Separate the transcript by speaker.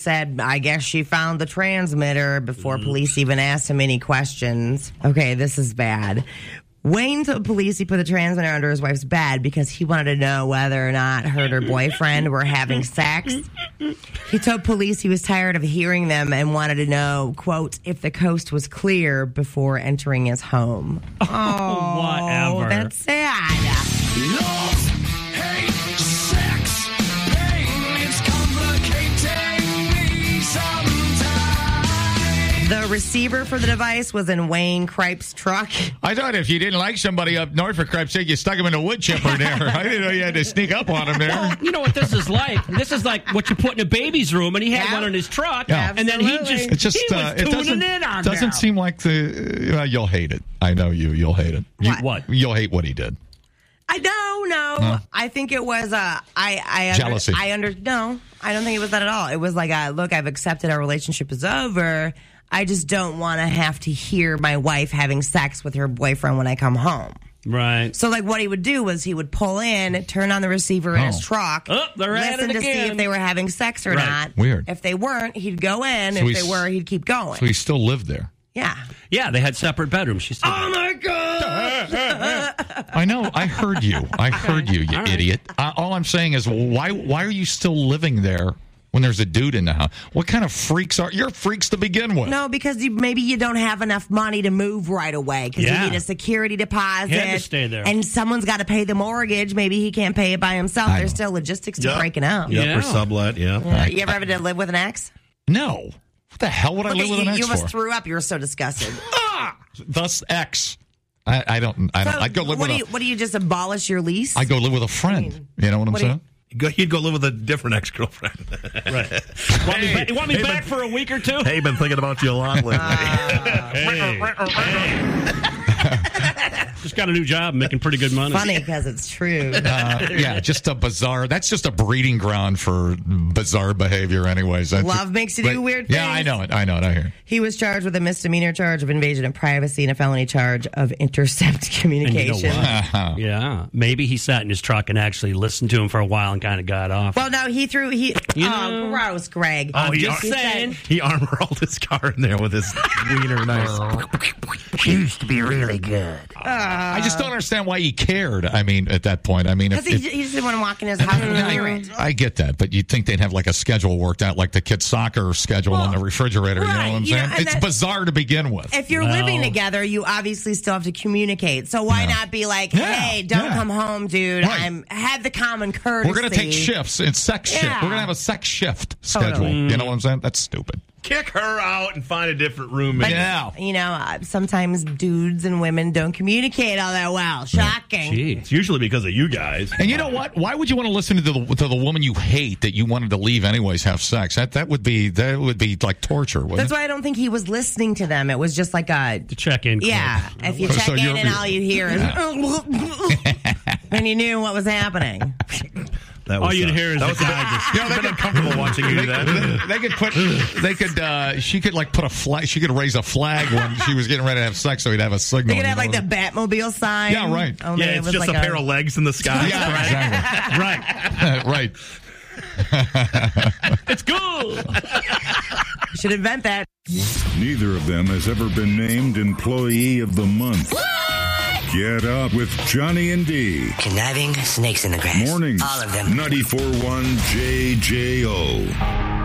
Speaker 1: said, I guess she found the transmitter before police even asked him any questions. Okay, this is bad. Wayne told police he put the transmitter under his wife's bed because he wanted to know whether or not her and her boyfriend were having sex. He told police he was tired of hearing them and wanted to know, quote, if the coast was clear before entering his home. Oh,
Speaker 2: whatever.
Speaker 1: That's sad.
Speaker 3: Love, hate, sex, pain, it's complicating me sometimes.
Speaker 1: The receiver for the device was in Wayne Kripe's truck.
Speaker 4: I thought if you didn't like somebody up north, for cripe's sake, you stuck him in a wood chipper there. I didn't know you had to sneak up on him there.
Speaker 2: Well, you know what this is like? This is like what you put in a baby's room, and he had one in his truck, and then he was tuning in on
Speaker 4: doesn't
Speaker 2: them.
Speaker 4: seem like you'll hate it. I know you'll hate it.
Speaker 1: What?
Speaker 4: You'll hate what he did.
Speaker 1: No. I think it was
Speaker 4: jealousy.
Speaker 1: No, I don't think it was that at all. It was like, look, I've accepted our relationship is over. I just don't want to have to hear my wife having sex with her boyfriend when I come home.
Speaker 2: Right.
Speaker 1: So, like, what he would do was he would pull in, turn on the receiver in his truck,
Speaker 2: they're at
Speaker 1: listen
Speaker 2: it
Speaker 1: to see
Speaker 2: again.
Speaker 1: if they were having sex or not.
Speaker 4: Weird.
Speaker 1: If they weren't, he'd go in.
Speaker 4: So
Speaker 1: if they were, he'd keep going.
Speaker 4: So he still lived there.
Speaker 1: Yeah.
Speaker 2: Yeah, they had separate bedrooms. She said,
Speaker 1: Oh, my God.
Speaker 4: I know. I heard you, you idiot. All I'm saying is, why are you still living there when there's a dude in the house? What kind of freaks are... You're freaks to begin with.
Speaker 1: No, because maybe you don't have enough money to move right away because you need a security deposit.
Speaker 2: He had to stay there.
Speaker 1: And someone's got to pay the mortgage. Maybe he can't pay it by himself. There's still logistics to breaking out.
Speaker 5: Yep, or sublet,
Speaker 1: Yeah. You ever had to live with an ex?
Speaker 4: No. What the hell would I live with an ex
Speaker 1: You
Speaker 4: for?
Speaker 1: almost threw up. You were so disgusted.
Speaker 4: Thus, ex. I don't. I'd go live with
Speaker 1: What do you just abolish your lease?
Speaker 4: I go live with a friend. You know what I'm saying?
Speaker 5: You'd go live with a different ex-girlfriend.
Speaker 2: Right. You want me back for a week or two?
Speaker 5: Hey, been thinking about you a lot lately.
Speaker 2: Just got a new job, making pretty good money.
Speaker 1: Funny because it's true.
Speaker 4: Just a bizarre. That's just a breeding ground for bizarre behavior, anyways.
Speaker 1: Love makes you do weird things.
Speaker 4: Yeah, I know it. I hear.
Speaker 1: He was charged with a misdemeanor charge of invasion of privacy and a felony charge of intercept communication.
Speaker 2: And you know what? Yeah, maybe he sat in his truck and actually listened to him for a while and kind of got off.
Speaker 1: Well, no, gross, Greg.
Speaker 2: I'm just saying.
Speaker 5: He armor-rolled his car in there with his wiener knife.
Speaker 1: She used to be really good.
Speaker 4: I just don't understand why he cared. I mean, at that point,
Speaker 1: because he just didn't want to walk in his house and hear it.
Speaker 4: I get that, but you'd think they'd have like a schedule worked out, like the kids' soccer schedule on the refrigerator.
Speaker 1: Right,
Speaker 4: you know what I'm saying? It's bizarre to begin with.
Speaker 1: If you're living together, you obviously still have to communicate. So why not be like, hey, don't come home, dude.
Speaker 4: Right.
Speaker 1: Had the common courtesy.
Speaker 4: We're going to take shifts. It's sex shift. We're going to have a sex shift schedule. You know what I'm saying? That's stupid.
Speaker 5: Kick her out and find a different roommate.
Speaker 4: Yeah.
Speaker 1: Sometimes dudes and women don't communicate all that well. Shocking.
Speaker 5: It's usually because of you guys.
Speaker 4: And you know what? Why would you want to listen to the woman you hate that you wanted to leave anyways have sex? That would be like torture.
Speaker 1: That's why I don't think he was listening to them. It was just like a
Speaker 2: check-in.
Speaker 1: Yeah. If you check in and all you hear is, then you knew what was happening.
Speaker 2: All you'd hear is the guy just...
Speaker 5: I've been uncomfortable watching you do that.
Speaker 4: She could like put a flag. She could raise a flag when she was getting ready to have sex, so he'd have a signal.
Speaker 1: They could have like the Batmobile sign.
Speaker 4: Yeah, right.
Speaker 5: It's just like a pair of legs in the sky.
Speaker 4: Yeah, exactly. Right.
Speaker 2: It's cool.
Speaker 1: You should invent that.
Speaker 6: Neither of them has ever been named Employee of the Month. Get up with Johnny and D.
Speaker 7: Conniving snakes in the grass.
Speaker 6: Mornings.
Speaker 7: All of them.
Speaker 6: 94.1 JJO.